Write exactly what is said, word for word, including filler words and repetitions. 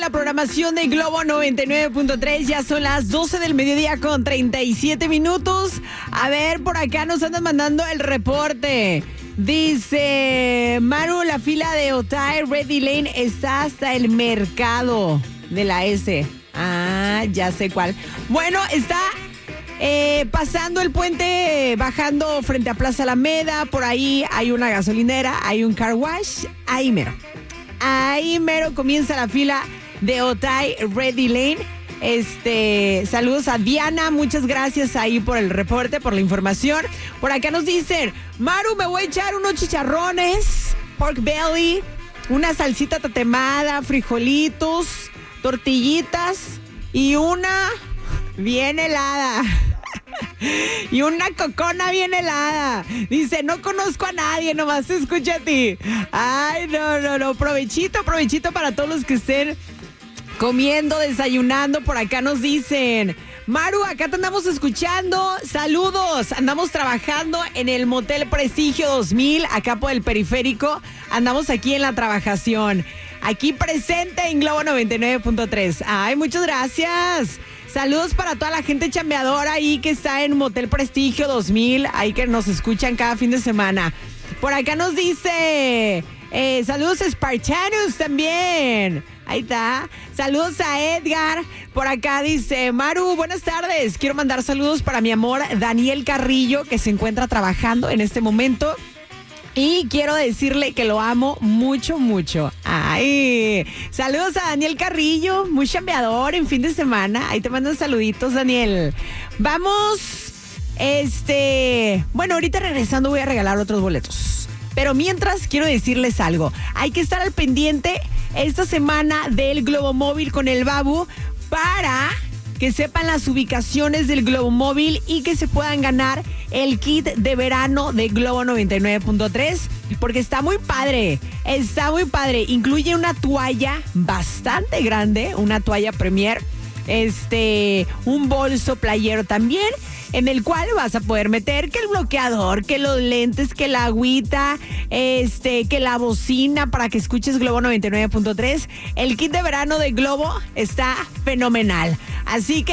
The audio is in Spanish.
la programación de Globo noventa y nueve punto tres. Ya son las doce del mediodía con treinta y siete minutos. A ver, por acá nos andan mandando el reporte. Dice Maru, la fila de Otay Ready Lane está hasta el mercado de la S. Ah, ya sé cuál. Bueno, está eh, pasando el puente, bajando frente a Plaza Alameda. Por ahí hay una gasolinera, hay un car wash. Ahí mero. Ahí mero comienza la fila de Otay Ready Lane. Este, saludos a Diana, muchas gracias ahí por el reporte, por la información. Por acá nos dicen, Maru, me voy a echar unos chicharrones, pork belly, una salsita tatemada, frijolitos, tortillitas y una bien helada. Y una cocona bien helada. Dice, no conozco a nadie, nomás te escucho a ti. Ay, no, no, no, provechito, provechito para todos los que estén comiendo, desayunando. Por acá nos dicen, Maru, acá te andamos escuchando. Saludos, andamos trabajando en el Motel Prestigio dos mil, acá por el periférico. Andamos aquí en la trabajación. Aquí presente en Globo noventa y nueve punto tres. Ay, muchas gracias. Saludos para toda la gente chambeadora ahí que está en Motel Prestigio dos mil, ahí que nos escuchan cada fin de semana. Por acá nos dice, eh, saludos a Spartanus también. Ahí está. Saludos a Edgar. Por acá dice, Maru, buenas tardes. Quiero mandar saludos para mi amor Daniel Carrillo, que se encuentra trabajando en este momento. Y quiero decirle que lo amo mucho, mucho. Ay, saludos a Daniel Carrillo, muy chambeador en fin de semana. Ahí te mandan saluditos, Daniel. Vamos, este... Bueno, ahorita regresando voy a regalar otros boletos. Pero mientras, quiero decirles algo. Hay que estar al pendiente esta semana del Globo Móvil con el Babu para que sepan las ubicaciones del Globo Móvil y que se puedan ganar el kit de verano de Globo noventa y nueve punto tres, porque está muy padre, está muy padre. Incluye una toalla bastante grande, una toalla Premier, este, un bolso playero también, en el cual vas a poder meter que el bloqueador, que los lentes, que la agüita, este, que la bocina para que escuches Globo noventa y nueve punto tres. El kit de verano de Globo está fenomenal. Así que